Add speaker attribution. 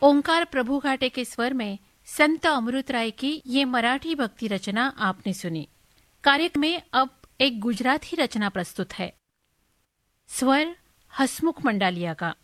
Speaker 1: ओंकार प्रभु घाटे के स्वर में संत अमृत राय की ये मराठी भक्ति रचना आपने सुनी। कार्यक्रम में अब एक गुजराती रचना प्रस्तुत है। स्वर हसमुख मंडालिया का।